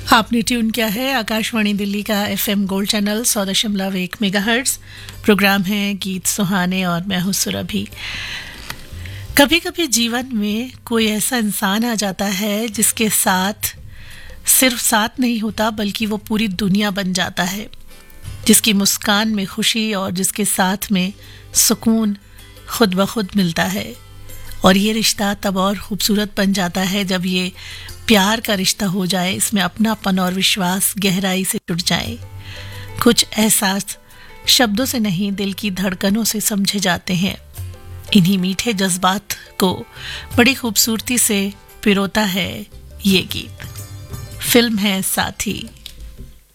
आपने ट्यून किया है आकाशवाणी दिल्ली का FM gold channel 100.1 megahertz. Programme है गीत सुहाने और मैं हूं सुरभि। कभी कभी जीवन में कोई ऐसा इंसान आ जाता है जिसके साथ सिर्फ साथ नहीं होता बल्कि वो पूरी दुनिया बन जाता है, जिसकी मुस्कान में खुशी और जिसके साथ में सुकून खुद ब खुद मिलता है। और ये रिश्ता तब और खूबसूरत बन जाता है जब ये प्यार का रिश्ता हो जाए, इसमें अपनापन और विश्वास गहराई से जुड़ जाए। कुछ एहसास शब्दों से नहीं दिल की धड़कनों से समझे जाते हैं। इन्हीं मीठे जज्बात को बड़ी खूबसूरती से पिरोता है ये गीत। फिल्म है साथी।